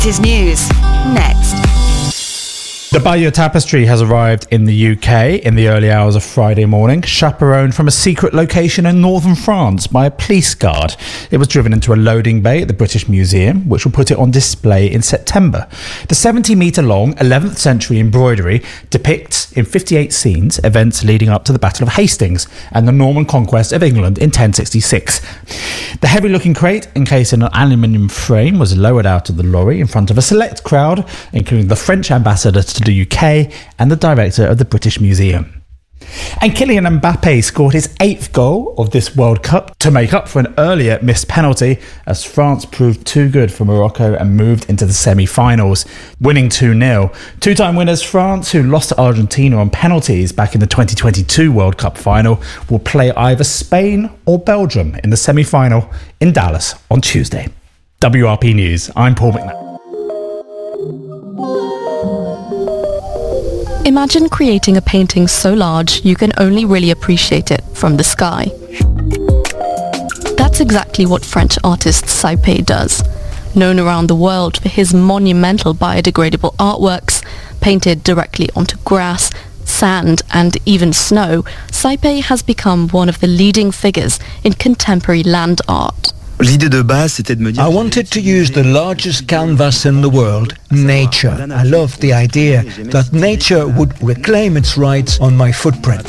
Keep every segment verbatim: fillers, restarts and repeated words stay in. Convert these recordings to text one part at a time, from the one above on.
Is news. Next. The Bayeux Tapestry has arrived in the U K in the early hours of Friday morning, chaperoned from a secret location in northern France by a police guard. It was driven into a loading bay at the British Museum, which will put it on display in September. The seventy metre long eleventh century embroidery depicts in fifty-eight scenes events leading up to the Battle of Hastings and the Norman conquest of England in ten sixty-six. The heavy-looking crate, encased in an aluminium frame, was lowered out of the lorry in front of a select crowd, including the French ambassador to the U K and the director of the British Museum. And Kylian Mbappe scored his eighth goal of this World Cup to make up for an earlier missed penalty as France proved too good for Morocco and moved into the semi-finals, winning two nil. Two-time winners France, who lost to Argentina on penalties back in the twenty twenty-two World Cup final, will play either Spain or Belgium in the semi-final in Dallas on Tuesday. W R P News, I'm Paul McNabb. Imagine creating a painting so large you can only really appreciate it from the sky. That's exactly what French artist Saipei does. Known around the world for his monumental biodegradable artworks, painted directly onto grass, sand and even snow, Saipei has become one of the leading figures in contemporary land art. I wanted to use the largest canvas in the world, nature. I love the idea that nature would reclaim its rights on my footprint.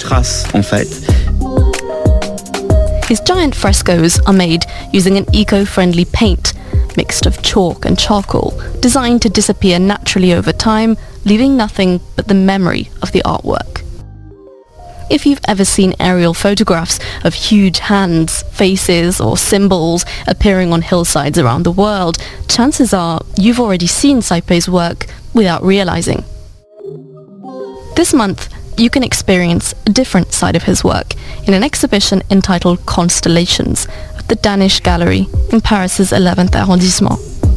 His giant frescoes are made using an eco-friendly paint, mixed of chalk and charcoal, designed to disappear naturally over time, leaving nothing but the memory of the artwork. If you've ever seen aerial photographs of huge hands, faces or symbols appearing on hillsides around the world, chances are you've already seen Saipei's work without realizing. This month, you can experience a different side of his work in an exhibition entitled Constellations at the Danish Gallery in Paris's eleventh arrondissement.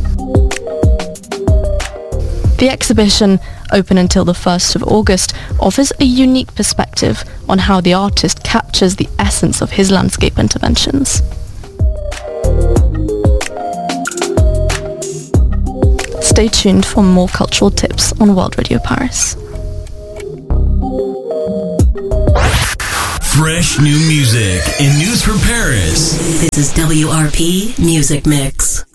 The exhibition, open until the first of August, offers a unique perspective on how the artist captures the essence of his landscape interventions. Stay tuned for more cultural tips on World Radio Paris. Fresh new music and news from Paris. This is W R P Music Mix.